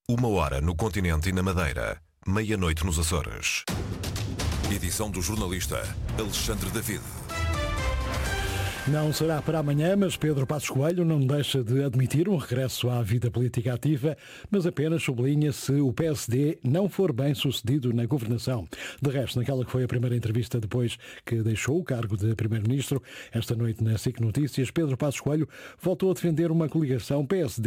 1 hora no continente e na Madeira, meia-noite nos Açores. Edição do jornalista Alexandre David. Não será para amanhã, mas Pedro Passos Coelho não deixa de admitir um regresso à vida política ativa, mas apenas sublinha se o PSD não for bem sucedido na governação. De resto, naquela que foi a primeira entrevista depois que deixou o cargo de Primeiro-Ministro, esta noite na SIC Notícias, Pedro Passos Coelho voltou a defender uma coligação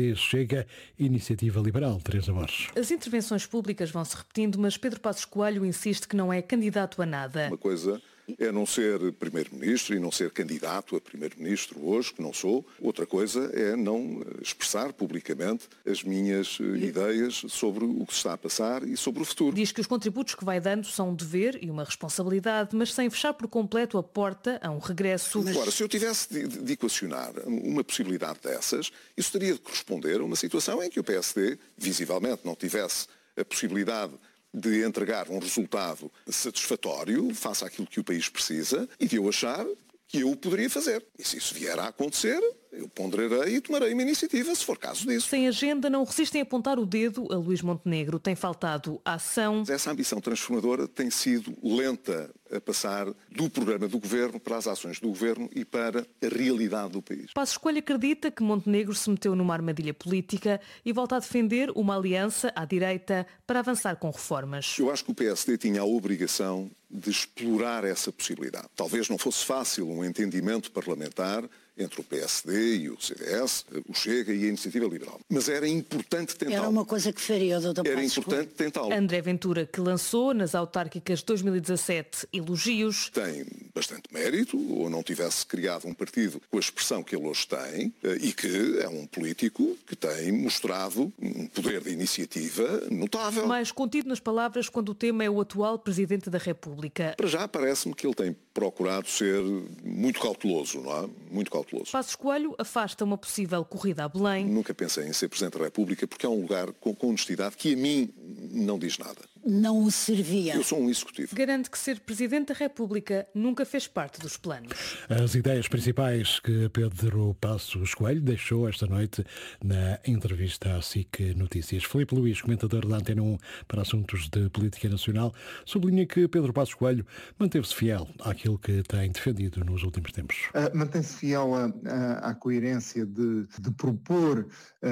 PSD-Chega-Iniciativa Liberal. Teresa Borges. As intervenções públicas vão se repetindo, mas Pedro Passos Coelho insiste que não é candidato a nada. Uma coisa é não ser Primeiro-Ministro e não ser candidato a Primeiro-Ministro hoje, que não sou. Outra coisa é não expressar publicamente as minhas ideias sobre o que se está a passar e sobre o futuro. Diz que os contributos que vai dando são um dever e uma responsabilidade, mas sem fechar por completo a porta a um regresso. Agora, se eu tivesse de equacionar uma possibilidade dessas, isso teria de corresponder a uma situação em que o PSD, visivelmente, não tivesse a possibilidade de entregar um resultado satisfatório face àquilo que o país precisa e de eu achar que eu o poderia fazer. E se isso vier a acontecer, eu ponderarei e tomarei uma iniciativa, se for caso disso. Sem agenda, não resistem a apontar o dedo a Luís Montenegro. Tem faltado ação. Essa ambição transformadora tem sido lenta a passar do programa do Governo para as ações do Governo e para a realidade do país. Passos Coelho acredita que Montenegro se meteu numa armadilha política e volta a defender uma aliança à direita para avançar com reformas. Eu acho que o PSD tinha a obrigação de explorar essa possibilidade. Talvez não fosse fácil um entendimento parlamentar entre o PSD e o CDS, o Chega e a Iniciativa Liberal. Mas era importante tentá-lo. Era uma coisa que faria o Dr. Passos. Era importante tentá-lo. André Ventura, que lançou nas autárquicas 2017 elogios. Tem bastante mérito, ou não tivesse criado um partido com a expressão que ele hoje tem, e que é um político que tem mostrado um poder de iniciativa notável. Mais contido nas palavras quando o tema é o atual Presidente da República. Para já parece-me que ele tem procurado ser muito cauteloso, não é? Muito cauteloso. Passos Coelho afasta uma possível corrida a Belém. Nunca pensei em ser Presidente da República porque é um lugar com honestidade que a mim não diz nada. Não o servia. Eu sou um executivo. Garante que ser Presidente da República nunca fez parte dos planos. As ideias principais que Pedro Passos Coelho deixou esta noite na entrevista à SIC Notícias. Filipe Luís, comentador da Antena 1 para assuntos de política nacional, sublinha que Pedro Passos Coelho manteve-se fiel àquilo que tem defendido nos últimos tempos. Mantém-se fiel à coerência de propor,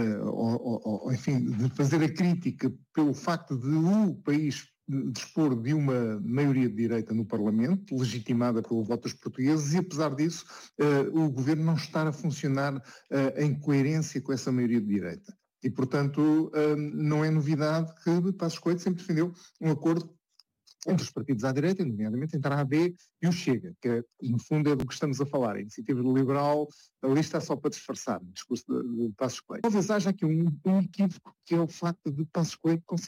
enfim, de fazer a crítica pelo facto de o país dispor de uma maioria de direita no Parlamento, legitimada pelo voto dos portugueses, e apesar disso o Governo não estar a funcionar em coerência com essa maioria de direita. E, portanto, não é novidade que Passos Coelho sempre defendeu um acordo entre os partidos à direita, nomeadamente entre a AD e o Chega, que no fundo é do que estamos a falar. A Iniciativa Liberal, ali está só para disfarçar o discurso de Passos Coelho. Talvez haja aqui um equívoco, que é o facto de Passos Coelho